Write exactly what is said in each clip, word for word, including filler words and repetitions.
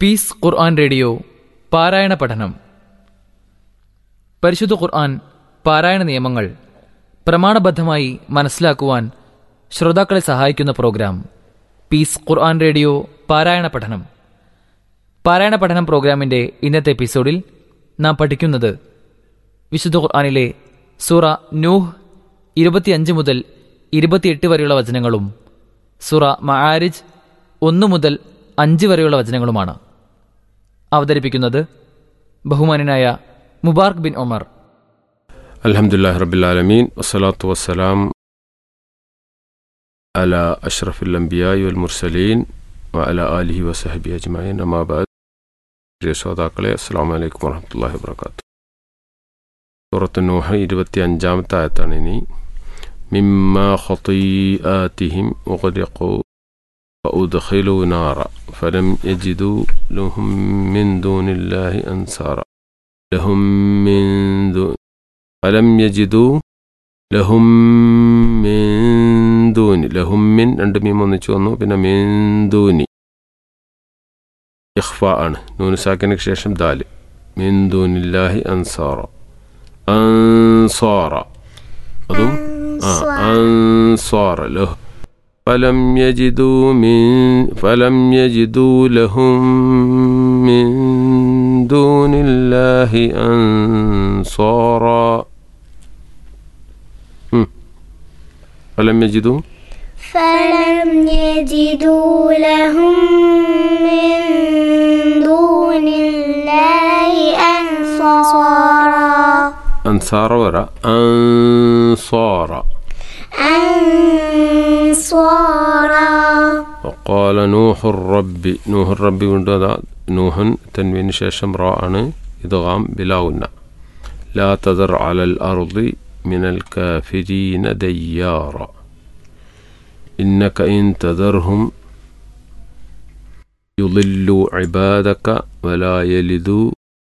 Piece ഖുർആൻ radio പാരായണ പഠനം. പരിശുദ്ധ ഖുർആൻ പാരായണ നിയമങ്ങൾ പ്രമാണബദ്ധമായി മനസ്സിലാക്കുവാൻ ശ്രോതാക്കളെ സഹായിക്കുന്ന പ്രോഗ്രാം പീസ് ഖുർആൻ റേഡിയോ പാരായണ പഠനം. പാരായണ പഠനം പ്രോഗ്രാമിൻ്റെ ഇന്നത്തെ എപ്പിസോഡിൽ നാം പഠിക്കുന്നത് വിശുദ്ധ ഖുർആനിലെ സൂറ നൂഹ് ഇരുപത്തിയഞ്ച് മുതൽ ഇരുപത്തിയെട്ട് വരെയുള്ള വചനങ്ങളും സൂറ മആരിജ് ഒന്ന് മുതൽ അഞ്ച് വരെയുള്ള വചനങ്ങളുമാണ്. അവതരിപ്പിക്കുന്നത് ബഹുമാനനായ മുബാറക് ബിൻ ഉമർ. അൽഹംദുലില്ലാഹി റബ്ബിൽ ആലമീൻ വസ്സലാത്തു വസ്സലാം അലാ അഷ്റഫിൽ അംബിയാഇ വൽ മുർസലീൻ വഅലാ ആലിഹി വസഹബിഹി അജ്മഈൻ. അമ്മാ ബഅദ്. പ്രിയ ശ്രോതാക്കളെ, അസ്സലാമു അലൈക്കും വറഹ്മത്തുള്ളാഹി വബറകാതുഹു. സൂറത്ത് നൂഹ് ഇരുപത്തിയഞ്ചാമത്തെ ആയത്താണ് ഇനി. മിമ്മാ ഖതീആതിഹിം ഉഗ്രിഖൂ فأدخلوا نارا فلم يجدوا لهم من دون الله أنصارا لهم من دون فلم يجدوا لهم من دون لهم من രണ്ട് മീം ഒന്നിച്ചു വന്നു. പിന്നെ മിൻ ദൂനി ഇഖ്ഫാ ആണ്. നൂൻ സാക്കിനു ശേഷം ദാല്. മിൻ ദൂനില്ലാഹി അൻസാറ അൻസാറ അതും അൻസാറ ലഹു فلم يجدوا من فلم يجدوا لهم من دون الله أنصارا فلم يجدوا فلم يجدوا لهم من دون الله أنصارا أنصارا وراء أنصارا أنصارا وقال نوح الرب نوح الرب وندى نوح تنوين شاشم راء إدغام بلاغنا لا تذر على الأرض من الكافرين ديارا إنك إن تذرهم يضلوا عبادك ولا يلدوا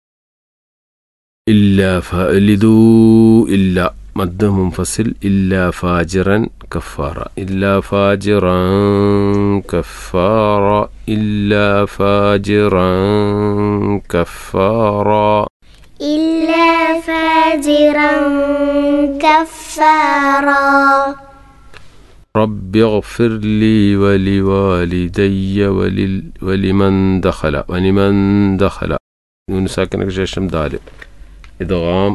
إلا فألدوا إلا مد منفصل إلا فاجرا كفارا إلا فاجرا كفارا إلا فاجرا كفارا إلا فاجرا كفارا رب اغفر لي ولوالدي ولل ولمن دخل ولمن دخل نون ساكنة شاشم دالي إدغام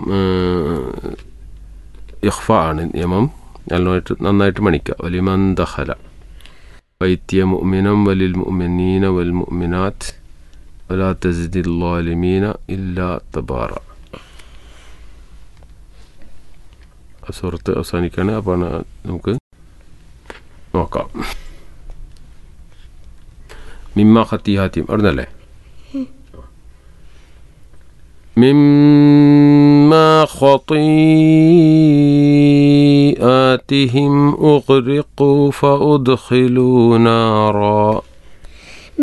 ഇഖ്ഫാ ആണ് നിയമം. നന്നായിട്ട് നന്നായിട്ട് മണിക്കുക. വലിമൻ ദഖല വൈത്യ മുഅ്മിനം വലിൽ മുഅ്മിനീന വൽ മുഅ്മിനാത്ത് വലാ തസ്ദിൽ ളാലിമീന ഇല്ലാ തബാറ. സൂറത്ത് അവസാനിക്കാണ്. അപ്പോൾ നമുക്ക് നോക്കാം. മിമ്മ ഖതീഹാതിം അറിഞ്ഞല്ലേ? مما خطيئاتهم أغرقوا فأدخلوا نارا